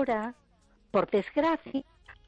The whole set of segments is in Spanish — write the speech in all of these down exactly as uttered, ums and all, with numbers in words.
ahora, por desgracia,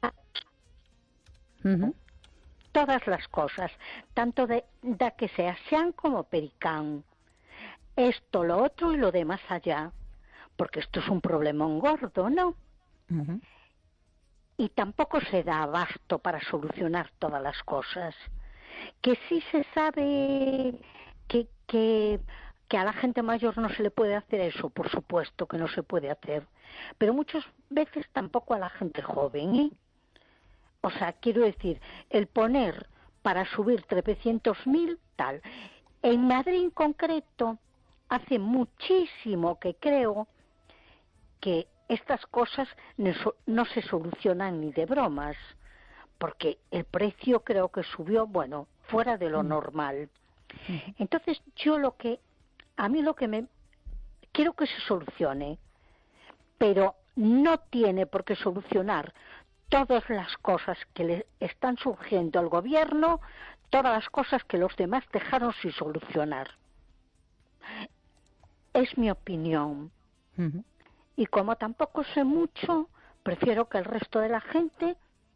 Uh-huh. todas las cosas, tanto de, de que sea sean como pericán, esto, lo otro y lo de más allá, porque esto es un problemón gordo, ¿no? Uh-huh. Y tampoco se da abasto para solucionar todas las cosas. Que sí se sabe que, que, que a la gente mayor no se le puede hacer eso, por supuesto que no se puede hacer, pero muchas veces tampoco a la gente joven, ¿eh? O sea, quiero decir, el poner para subir trescientos mil, tal. En Madrid en concreto, hace muchísimo que creo que estas cosas no, no se solucionan ni de bromas, porque el precio creo que subió, bueno, fuera de lo normal. Entonces, yo lo que, a mí lo que me, quiero que se solucione, pero no tiene por qué solucionar todas las cosas que le están surgiendo al gobierno, todas las cosas que los demás dejaron sin solucionar. Es mi opinión. Uh-huh. Y como tampoco sé mucho, prefiero que el resto de la gente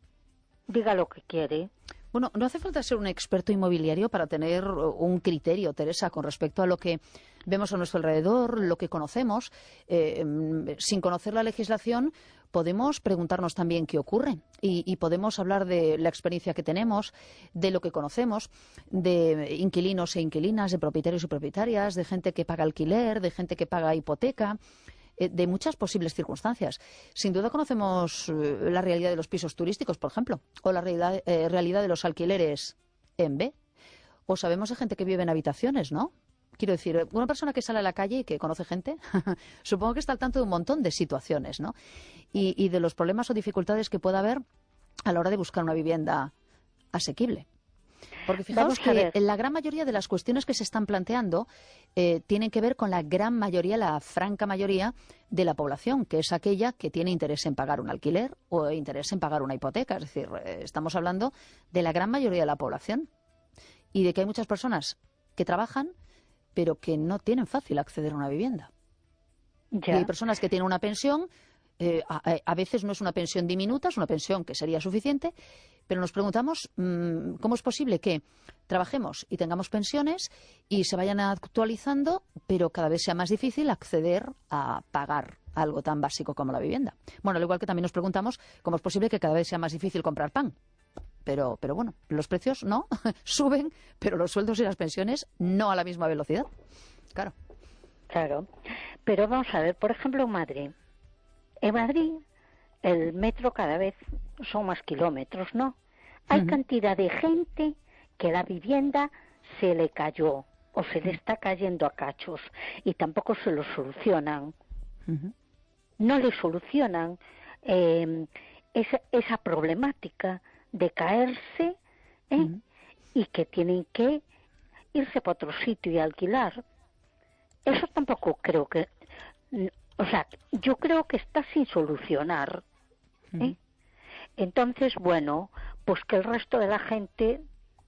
diga lo que quiere. Bueno, no hace falta ser un experto inmobiliario para tener un criterio, Teresa, con respecto a lo que vemos a nuestro alrededor, lo que conocemos. Eh, sin conocer la legislación, podemos preguntarnos también qué ocurre y, y podemos hablar de la experiencia que tenemos, de lo que conocemos, de inquilinos e inquilinas, de propietarios y propietarias, de gente que paga alquiler, de gente que paga hipoteca, de muchas posibles circunstancias. Sin duda conocemos eh, la realidad de los pisos turísticos, por ejemplo, o la realidad, eh, realidad de los alquileres en B, o sabemos de gente que vive en habitaciones, ¿no? Quiero decir, una persona que sale a la calle y que conoce gente, supongo que está al tanto de un montón de situaciones, ¿no? Y, y de los problemas o dificultades que pueda haber a la hora de buscar una vivienda asequible. Porque fijaos que en la gran mayoría de las cuestiones que se están planteando eh, tienen que ver con la gran mayoría, la franca mayoría de la población, que es aquella que tiene interés en pagar un alquiler o interés en pagar una hipoteca. Es decir, eh, estamos hablando de la gran mayoría de la población y de que hay muchas personas que trabajan pero que no tienen fácil acceder a una vivienda. Ya. Y hay personas que tienen una pensión. Eh, a, a veces no es una pensión diminuta, es una pensión que sería suficiente, pero nos preguntamos mmm, cómo es posible que trabajemos y tengamos pensiones y se vayan actualizando, pero cada vez sea más difícil acceder a pagar algo tan básico como la vivienda. Bueno, al igual que también nos preguntamos cómo es posible que cada vez sea más difícil comprar pan. Pero, pero bueno, los precios no suben, pero los sueldos y las pensiones no a la misma velocidad. Claro. Claro. Pero vamos a ver, por ejemplo, en Madrid. En Madrid, el metro cada vez son más kilómetros, ¿no? Hay uh-huh. cantidad de gente que la vivienda se le cayó o se le está cayendo a cachos y tampoco se lo solucionan. Uh-huh. No le solucionan eh, esa, esa problemática de caerse ¿eh? uh-huh. y que tienen que irse para otro sitio y alquilar. Eso tampoco creo que... O sea, yo creo que está sin solucionar. ¿eh? Uh-huh. Entonces, bueno, pues que el resto de la gente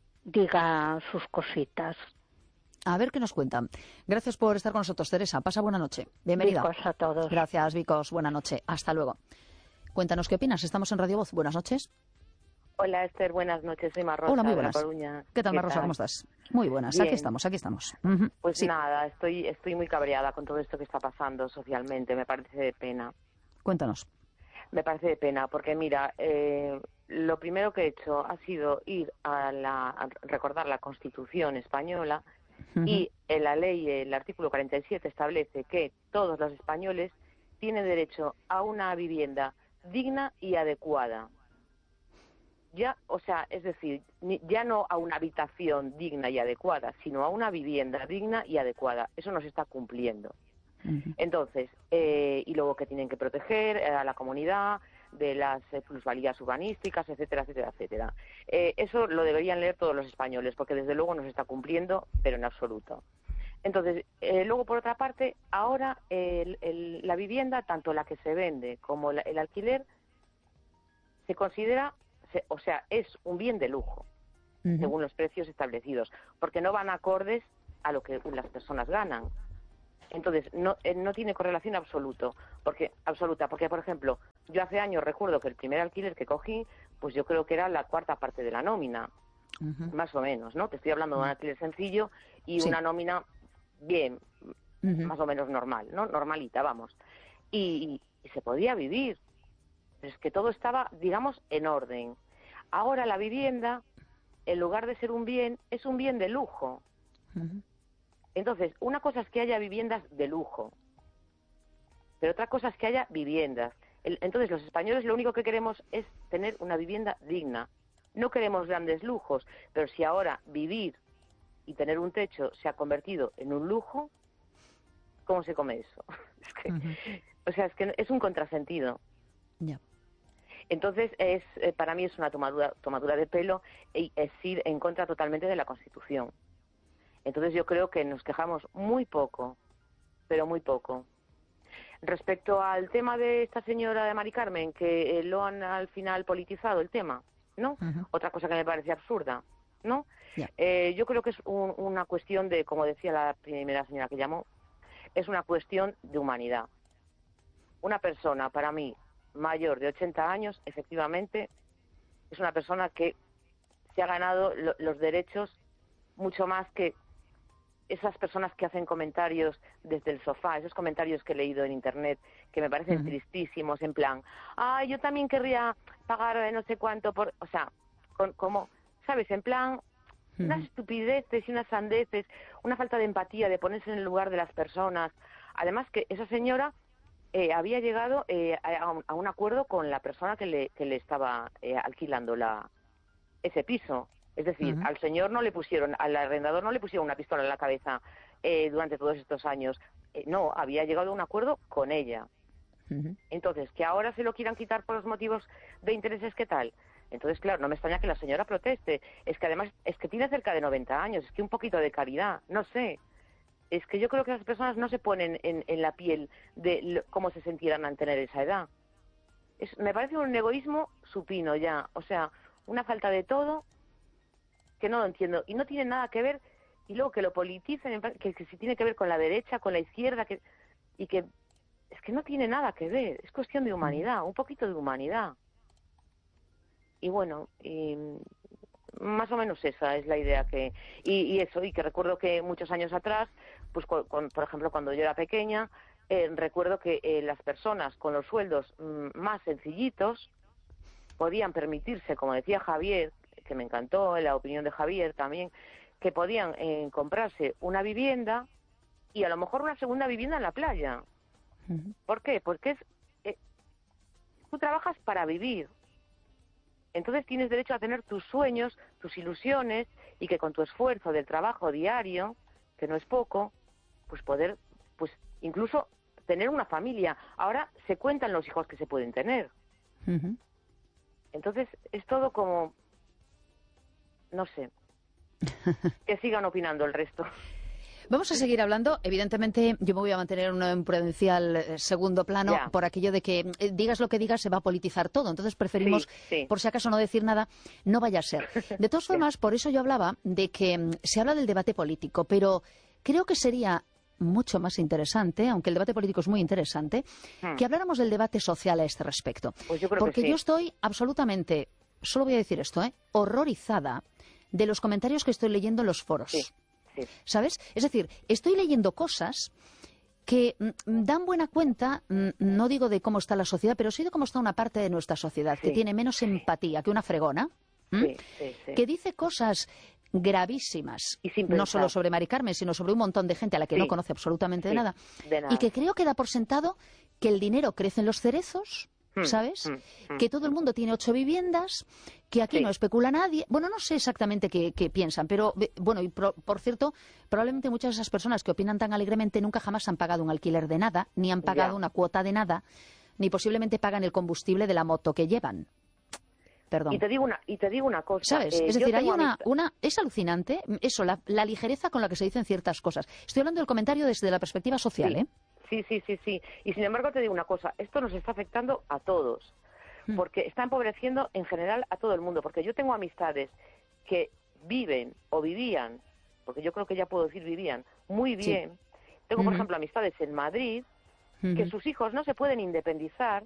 diga sus cositas. A ver qué nos cuentan. Gracias por estar con nosotros, Teresa. Pasa buena noche. Bienvenida. Vicos a todos. Gracias, Vicos. Buena noche. Hasta luego. Cuéntanos qué opinas. Estamos en Radio Voz. Buenas noches. Hola, Esther. Buenas noches. Soy Marrosa. Hola, muy buenas. De La Coruña. ¿Qué tal, Marrosa? ¿Cómo estás? Muy buenas. Bien. Aquí estamos, aquí estamos. Uh-huh. Pues sí. nada, estoy, estoy muy cabreada con todo esto que está pasando socialmente. Me parece de pena. Cuéntanos. Me parece de pena, porque mira, eh, lo primero que he hecho ha sido ir a, la, a recordar la Constitución española uh-huh. y en la ley, el artículo cuarenta y siete establece que todos los españoles tienen derecho a una vivienda digna y adecuada. Ya, o sea, es decir, ya no a una habitación digna y adecuada, sino a una vivienda digna y adecuada. Eso no se está cumpliendo. Uh-huh. Entonces, eh, y luego que tienen que proteger a la comunidad de las eh, plusvalías urbanísticas, etcétera, etcétera, etcétera. Eh, eso lo deberían leer todos los españoles, porque desde luego no se está cumpliendo, pero en absoluto. Entonces, eh, luego por otra parte, ahora el, el, la vivienda, tanto la que se vende como la, el alquiler, se considera, se, o sea, es un bien de lujo, uh-huh. según los precios establecidos, porque no van acordes a lo que las personas ganan. Entonces, no, eh, no tiene correlación absoluto, porque, absoluta, porque, por ejemplo, yo hace años recuerdo que el primer alquiler que cogí, pues yo creo que era la cuarta parte de la nómina, uh-huh. más o menos, ¿no? Te estoy hablando de un alquiler sencillo y sí. una nómina bien, uh-huh. más o menos normal, ¿no? Normalita, vamos. Y, y, y se podía vivir. Pero es que todo estaba, digamos, en orden. Ahora la vivienda, en lugar de ser un bien, es un bien de lujo. Uh-huh. Entonces, una cosa es que haya viviendas de lujo, pero otra cosa es que haya viviendas. El, entonces, los españoles lo único que queremos es tener una vivienda digna. No queremos grandes lujos, pero si ahora vivir y tener un techo se ha convertido en un lujo, ¿cómo se come eso? Es que, uh-huh. O sea, es que es un contrasentido. Yeah. Entonces, es eh, para mí es una tomadura, tomadura de pelo y es ir en contra totalmente de la Constitución. Entonces, yo creo que nos quejamos muy poco, pero muy poco. Respecto al tema de esta señora de Mari Carmen, que eh, lo han al final politizado el tema, ¿no? Uh-huh. Otra cosa que me parece absurda, ¿no? Yeah. Eh, yo creo que es un, una cuestión de, como decía la primera señora que llamó, es una cuestión de humanidad. Una persona, para mí, mayor de ochenta años, efectivamente, es una persona que se ha ganado lo, los derechos mucho más que esas personas que hacen comentarios desde el sofá, esos comentarios que he leído en internet, que me parecen uh-huh. tristísimos, en plan, ay, yo también querría pagar no sé cuánto por... O sea, con, como, ¿sabes? En plan, uh-huh. unas estupideces y unas sandeces, una falta de empatía, de ponerse en el lugar de las personas. Además que esa señora eh, había llegado eh, a, un, a un acuerdo con la persona que le, que le estaba eh, alquilando la, ese piso. Es decir, uh-huh. al señor no le pusieron, al arrendador no le pusieron una pistola en la cabeza eh, durante todos estos años. Eh, no, había llegado a un acuerdo con ella. Uh-huh. Entonces, que ahora se lo quieran quitar por los motivos de intereses, ¿qué tal? Entonces, claro, no me extraña que la señora proteste. Es que además, es que tiene cerca de noventa años, es que un poquito de caridad, no sé. Es que yo creo que las personas no se ponen en, en la piel de lo, cómo se sentirán al tener esa edad. Es, me parece un egoísmo supino ya, o sea, una falta de todo que no lo entiendo, y no tiene nada que ver, y luego que lo politicen, que, que si tiene que ver con la derecha, con la izquierda, que y que es que no tiene nada que ver, es cuestión de humanidad, un poquito de humanidad. Y bueno, y más o menos esa es la idea que, y, y eso, y que recuerdo que muchos años atrás, pues con, con, por ejemplo cuando yo era pequeña, eh, recuerdo que eh, las personas con los sueldos mm, más sencillitos podían permitirse, como decía Javier, que me encantó, la opinión de Javier también, que podían eh, comprarse una vivienda y a lo mejor una segunda vivienda en la playa. Uh-huh. ¿Por qué? Porque es eh, tú trabajas para vivir. Entonces tienes derecho a tener tus sueños, tus ilusiones, y que con tu esfuerzo del trabajo diario, que no es poco, pues poder, pues incluso tener una familia. Ahora se cuentan los hijos que se pueden tener. Uh-huh. Entonces es todo como... no sé, que sigan opinando el resto. Vamos a seguir hablando. Evidentemente, yo me voy a mantener en un prudencial eh, segundo plano yeah. por aquello de que eh, digas lo que digas, se va a politizar todo. Entonces preferimos, sí, sí. por si acaso, no decir nada. No vaya a ser. De todas formas, por eso yo hablaba de que mm, se habla del debate político, pero creo que sería mucho más interesante, aunque el debate político es muy interesante, hmm. que habláramos del debate social a este respecto. Pues yo creo Porque que sí. yo estoy absolutamente, solo voy a decir esto, ¿eh? horrorizada de los comentarios que estoy leyendo en los foros. Sí, sí. ¿Sabes? Es decir, estoy leyendo cosas que mm, dan buena cuenta, mm, no digo de cómo está la sociedad, pero sí de cómo está una parte de nuestra sociedad, sí, que tiene menos sí. empatía que una fregona, sí, sí, sí. que dice cosas gravísimas, no solo sobre Mari Carmen, sino sobre un montón de gente a la que sí. no conoce absolutamente sí. de, nada, de nada, y que creo que da por sentado que el dinero crece en los cerezos, ¿sabes? Mm, mm, que todo el mundo tiene ocho viviendas, que aquí sí. no especula nadie. Bueno, no sé exactamente qué, qué piensan, pero bueno, y pro, por cierto, probablemente muchas de esas personas que opinan tan alegremente nunca jamás han pagado un alquiler de nada, ni han pagado ya. una cuota de nada, ni posiblemente pagan el combustible de la moto que llevan. Perdón. Y te digo una, y te digo una cosa. ¿Sabes? Eh, es decir, hay una, una... Es alucinante eso, la, la ligereza con la que se dicen ciertas cosas. Estoy hablando del comentario desde la perspectiva social, sí. ¿eh? Sí, sí, sí, sí. Y sin embargo te digo una cosa, esto nos está afectando a todos, porque está empobreciendo en general a todo el mundo, porque yo tengo amistades que viven o vivían, porque yo creo que ya puedo decir vivían, muy bien. Sí. Tengo, por uh-huh. ejemplo, amistades en Madrid, uh-huh. que sus hijos no se pueden independizar,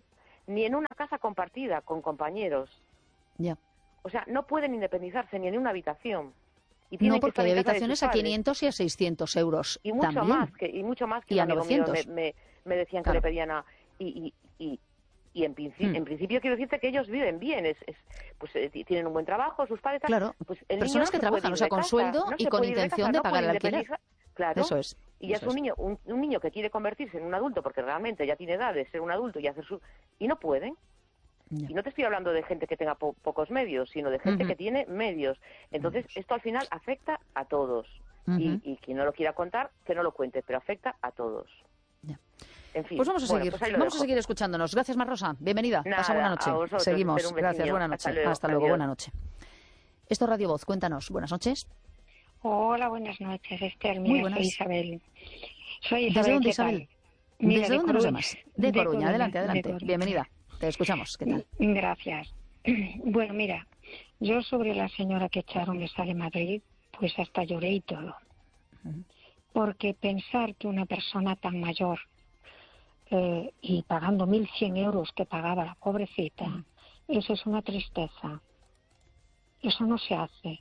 ni en una casa compartida con compañeros. Ya. O sea, no pueden independizarse ni en una habitación. Y no, porque hay habitaciones a quinientos y a seiscientos euros y mucho también. Más que, y mucho más que y un a amigo novecientos. mío me, me, me decían claro. que le pedían a... Y, y, y, y en, principio, hmm. en principio quiero decirte que ellos viven bien, es, es, pues eh, tienen un buen trabajo, sus padres... Claro, pues el personas no que trabajan, o sea, con casa, sueldo no y con intención de, de, casa, de pagar no el alquiler. Claro, eso es. Y ya eso es un es. niño un, un niño que quiere convertirse en un adulto porque realmente ya tiene edad de ser un adulto y hacer su... Y no pueden. Ya. Y no te estoy hablando de gente que tenga po pocos medios, sino de gente uh-huh. que tiene medios. Entonces, medios. Esto al final afecta a todos. Uh-huh. y, y quien no lo quiera contar, que no lo cuente, pero afecta a todos. Ya. En fin, pues vamos a bueno, seguir, pues vamos a seguir escuchándonos. Gracias, Mar Rosa. Bienvenida. Nada, pasa buena noche. Vosotros, seguimos. Gracias, buena noche. Hasta luego, Hasta luego. buena noche. Esto es Radio Voz, cuéntanos. Buenas noches. Hola, buenas noches, Esther. Mira, Muy buenas. soy Isabel. Soy Isabel. ¿Desde dónde, ¿qué Isabel? Tal? Mira, ¿Desde de dónde Coruña, nos llamas? De, de Coruña. Coruña. Adelante, adelante. Coruña. Bienvenida. Te escuchamos. ¿Qué tal? Gracias. Bueno, mira, yo sobre la señora que echaron de Sale Madrid, pues hasta lloré y todo. Uh-huh. Porque pensar que una persona tan mayor eh, y pagando mil cien euros que pagaba la pobrecita, uh-huh. eso es una tristeza. Eso no se hace.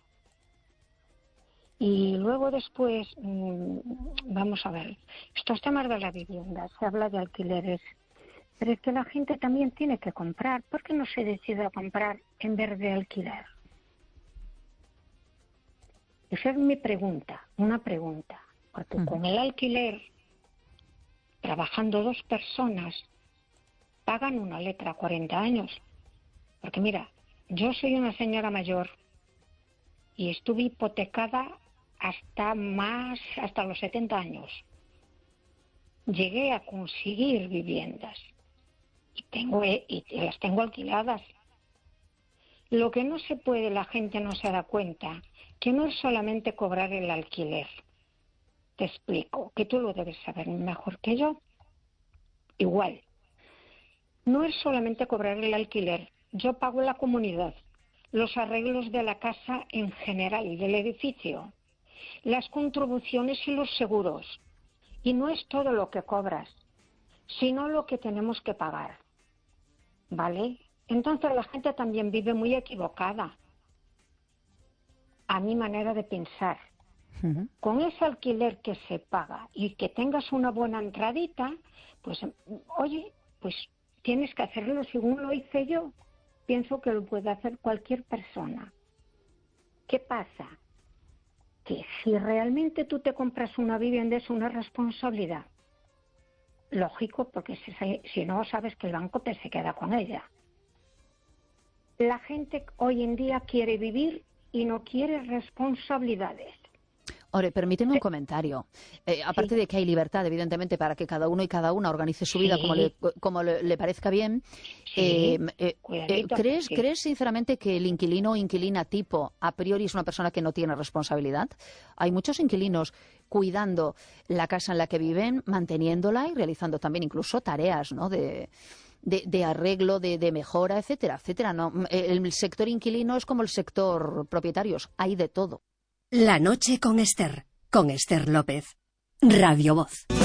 Y luego después, mmm, vamos a ver, estos temas de la vivienda, se habla de alquileres, pero es que la gente también tiene que comprar. ¿Por qué no se decide a comprar en vez de alquiler? Esa es mi pregunta, una pregunta. Porque uh-huh. con el alquiler, trabajando dos personas, pagan una letra a cuarenta años. Porque mira, yo soy una señora mayor y estuve hipotecada hasta más, hasta los setenta años. Llegué a conseguir viviendas y tengo y las tengo alquiladas. Lo que no se puede, la gente no se da cuenta, que no es solamente cobrar el alquiler. Te explico, que tú lo debes saber mejor que yo. Igual, no es solamente cobrar el alquiler. Yo pago la comunidad, los arreglos de la casa en general y del edificio, las contribuciones y los seguros. Y no es todo lo que cobras, sino lo que tenemos que pagar. ¿Vale? Entonces la gente también vive muy equivocada, a mi manera de pensar. Uh-huh. Con ese alquiler que se paga y que tengas una buena entradita, pues, oye, pues tienes que hacerlo según lo hice yo. Pienso que lo puede hacer cualquier persona. ¿Qué pasa? Que si realmente tú te compras una vivienda es una responsabilidad. Lógico, porque si, si no sabes que el banco te se queda con ella. La gente hoy en día quiere vivir y no quiere responsabilidades. Ahora, permíteme un comentario. Eh, aparte sí. de que hay libertad, evidentemente, para que cada uno y cada una organice su vida sí. como, le, como le, le parezca bien, sí. eh, eh, eh, ¿crees, sí. ¿crees sinceramente que el inquilino o inquilina tipo a priori es una persona que no tiene responsabilidad? Hay muchos inquilinos cuidando la casa en la que viven, manteniéndola y realizando también incluso tareas, ¿no?, de... De, de arreglo, de, de mejora, etcétera, etcétera. No, el sector inquilino es como el sector propietarios, hay de todo. La noche con Esther, con Esther López. Radio Voz.